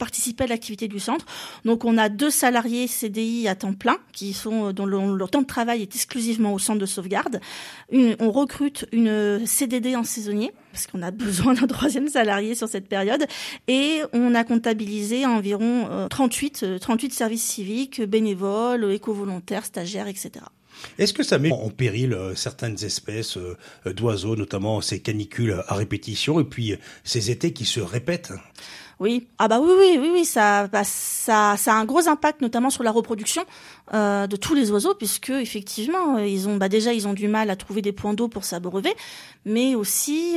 participer à l'activité du centre. Donc on a 2 salariés CDI à temps plein dont leur temps de travail est exclusivement au centre de sauvegarde. On recrute une CDD en saisonnier parce qu'on a besoin d'un 3e salarié sur cette période, et on a comptabilisé environ 38 services civiques, bénévoles, éco-volontaires, stagiaires, etc. Est-ce que ça met en péril certaines espèces d'oiseaux, notamment ces canicules à répétition et puis ces étés qui se répètent ? Oui, oui, ça a un gros impact, notamment sur la reproduction de tous les oiseaux, puisque effectivement ils ont du mal à trouver des points d'eau pour s'abreuver, mais aussi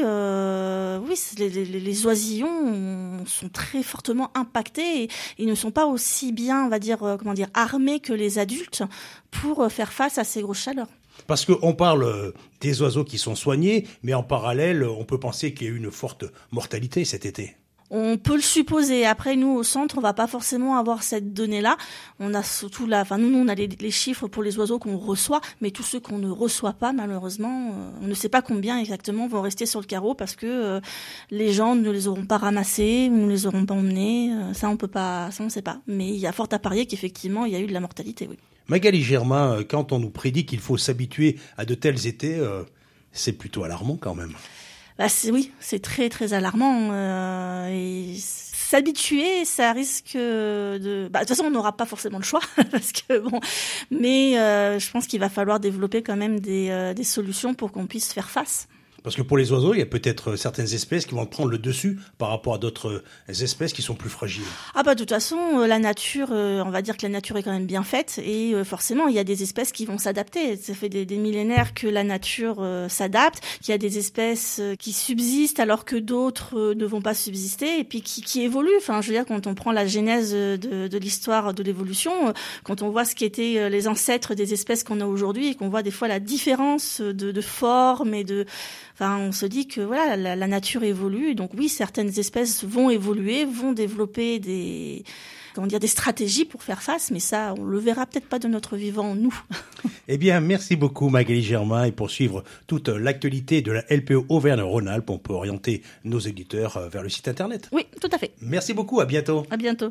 les oisillons sont très fortement impactés et ils ne sont pas aussi bien, on va dire armés que les adultes pour faire face à ces grosses chaleurs. Parce qu'on parle des oiseaux qui sont soignés, mais en parallèle, on peut penser qu'il y a eu une forte mortalité cet été. On peut le supposer. Après, nous, au centre, on va pas forcément avoir cette donnée-là. On a surtout nous, on a les chiffres pour les oiseaux qu'on reçoit, mais tous ceux qu'on ne reçoit pas, malheureusement, on ne sait pas combien exactement vont rester sur le carreau parce que les gens ne les auront pas ramassés ou ne les auront pas emmenés. Ça, on sait pas. Mais il y a fort à parier qu'effectivement, il y a eu de la mortalité, oui. Magali Germain, quand on nous prédit qu'il faut s'habituer à de tels étés, c'est plutôt alarmant quand même. C'est très très alarmant. Et s'habituer, ça risque de toute façon, on n'aura pas forcément le choix parce que mais je pense qu'il va falloir développer quand même des solutions pour qu'on puisse faire face. Parce que pour les oiseaux, il y a peut-être certaines espèces qui vont prendre le dessus par rapport à d'autres espèces qui sont plus fragiles. De toute façon, la nature, on va dire que la nature est quand même bien faite et forcément, il y a des espèces qui vont s'adapter. Ça fait des millénaires que la nature s'adapte, qu'il y a des espèces qui subsistent alors que d'autres ne vont pas subsister et puis qui évoluent. Enfin, je veux dire, quand on prend la genèse de l'histoire de l'évolution, quand on voit ce qu'étaient les ancêtres des espèces qu'on a aujourd'hui et qu'on voit des fois la différence de forme et on se dit que la nature évolue. Donc oui, certaines espèces vont évoluer, vont développer des stratégies pour faire face, mais ça, on le verra peut-être pas de notre vivant, nous. Eh bien, merci beaucoup Magali Germain. Et pour suivre toute l'actualité de la LPO Auvergne-Rhône-Alpes, on peut orienter nos éditeurs vers le site internet. Oui, tout à fait. Merci beaucoup, à bientôt. À bientôt.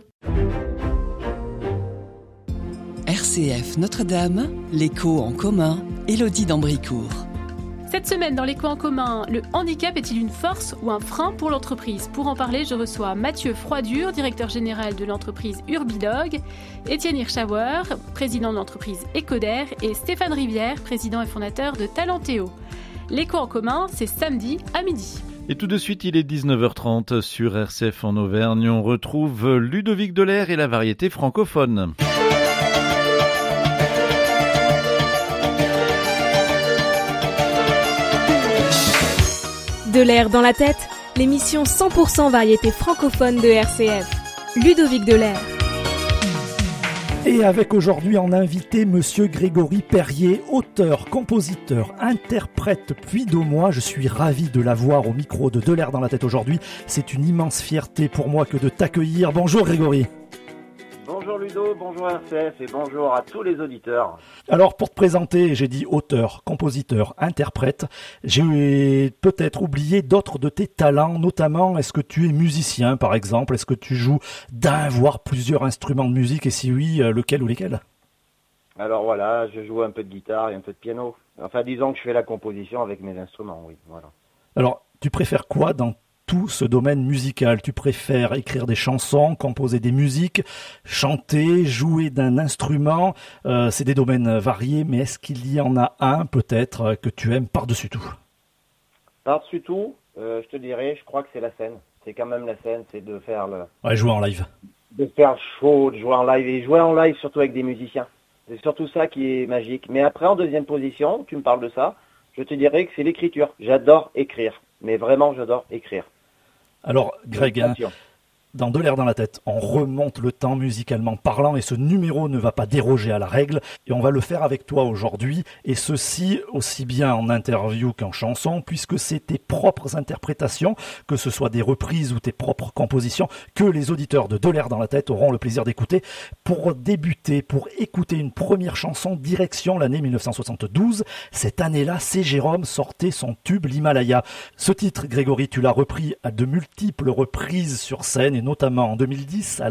RCF Notre-Dame, l'écho en commun, Élodie d'Ambricourt. Cette semaine, dans l'écho en commun, le handicap est-il une force ou un frein pour l'entreprise ? Pour en parler, je reçois Mathieu Froidure, directeur général de l'entreprise Urbidog, Étienne Hirschauer, président de l'entreprise Ecoder, et Stéphane Rivière, président et fondateur de Talentéo. L'écho en commun, c'est samedi à midi. Et tout de suite, il est 19h30 sur RCF en Auvergne. On retrouve Ludovic Delair et la variété francophone. De l'air dans la tête, l'émission 100% variété francophone de RCF. Ludovic Delair. Et avec aujourd'hui en invité Monsieur Grégory Perrier, auteur, compositeur, interprète puits d'Aumois. Je suis ravi de l'avoir au micro de l'air dans la tête aujourd'hui. C'est une immense fierté pour moi que de t'accueillir. Bonjour Grégory. Bonjour Ludo, bonjour RCF et bonjour à tous les auditeurs. Alors pour te présenter, j'ai dit auteur, compositeur, interprète. J'ai peut-être oublié d'autres de tes talents, notamment est-ce que tu es musicien par exemple ? Est-ce que tu joues d'un voire plusieurs instruments de musique et si oui, lequel ou lesquels ? Alors voilà, je joue un peu de guitare et un peu de piano. Enfin disons que je fais la composition avec mes instruments, oui, voilà. Alors tu préfères quoi dans tout ce domaine musical? Tu préfères écrire des chansons, composer des musiques, chanter, jouer d'un instrument? C'est des domaines variés, mais est-ce qu'il y en a un peut-être que tu aimes par-dessus tout? Par-dessus tout, je te dirais, je crois que c'est la scène. C'est quand même la scène, c'est de faire jouer en live. De faire chaud, de jouer en live, et jouer en live surtout avec des musiciens. C'est surtout ça qui est magique. Mais après, en deuxième position, tu me parles de ça, je te dirais que c'est l'écriture. J'adore écrire, mais vraiment j'adore écrire. Alors Greg, dans De l'air dans la tête, on remonte le temps musicalement parlant et ce numéro ne va pas déroger à la règle et on va le faire avec toi aujourd'hui et ceci aussi bien en interview qu'en chanson puisque c'est tes propres interprétations, que ce soit des reprises ou tes propres compositions que les auditeurs de l'air dans la tête auront le plaisir d'écouter. Pour débuter, pour écouter une première chanson, direction l'année 1972, cette année-là, C. Jérôme sortait son tube L'Himalaya. Ce titre, Grégory, tu l'as repris à de multiples reprises sur scène et notamment en 2010 à